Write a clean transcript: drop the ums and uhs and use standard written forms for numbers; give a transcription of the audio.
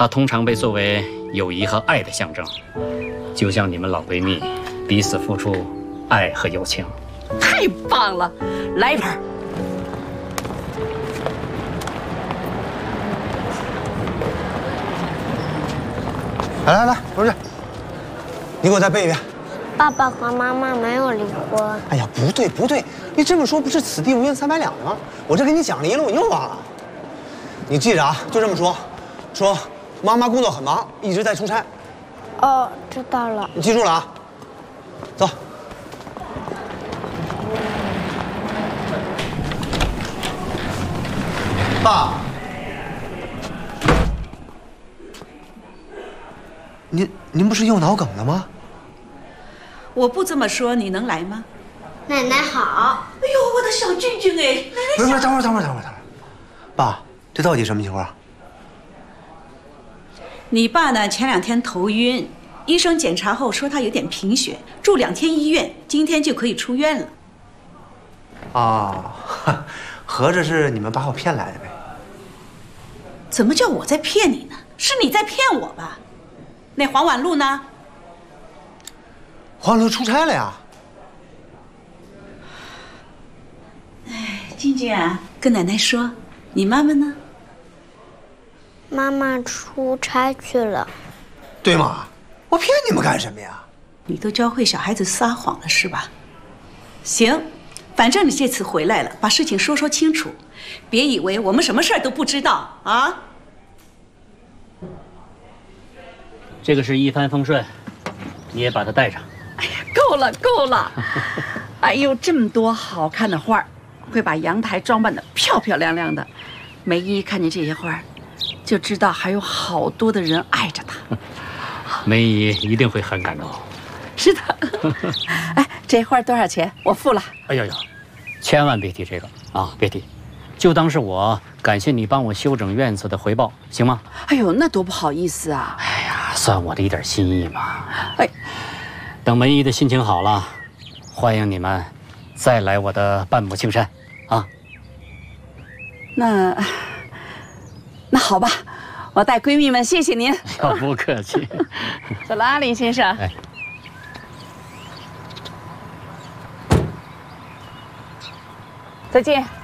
它通常被作为友谊和爱的象征，就像你们老闺蜜彼此付出爱和友情。 太棒了，来一盆。 来，不是，你给我再背一遍。 爸爸和妈妈没有离婚。 哎呀，不对，你这么说不是此地无银三百两吗？我这给你讲了一路，你又忘了。你记着啊，就这么说，说妈妈工作很忙，一直在出差。 哦，知道了。 你记住了啊。走。爸，您不是又脑梗了吗？ 我不这么说，你能来吗？ 奶奶好。 哎呦，我的小俊俊哎！ 不是，等会儿。爸，这到底什么情况？ 你爸呢？前2天头晕，医生检查后说他有点贫血，住2天医院，今天就可以出院了。 哦，合着是你们把我骗来的呗？ 怎么叫我在骗你呢？是你在骗我吧？那黄婉露呢？ 黄露出差了呀。 哎，俊俊啊，跟奶奶说，你妈妈呢？ 妈妈出差去了。 对吗？我骗你们干什么呀？ 你都教会小孩子撒谎了是吧？行，反正你这次回来了，把事情说清楚，别以为我们什么事儿都不知道啊。 这个是一帆风顺，你也把它带上。 哎呀，够了！哎呦，这么多好看的花儿，会把阳台装扮得漂漂亮亮的。梅姨看见这些花儿，就知道还有好多的人爱着她。 梅姨一定会很感动。 是的。哎，这花多少钱？我付了。 哎呦，千万别提这个啊，别提，就当是我感谢你帮我修整院子的回报，行吗？ 哎呦，那多不好意思啊！ 哎呀，算我的一点心意嘛。 哎， 等梅姨的心情好了，欢迎你们再来我的半亩青山啊。 那好吧，我带闺蜜们谢谢您。 不客气。 走了啊，林先生。 哎。 再见。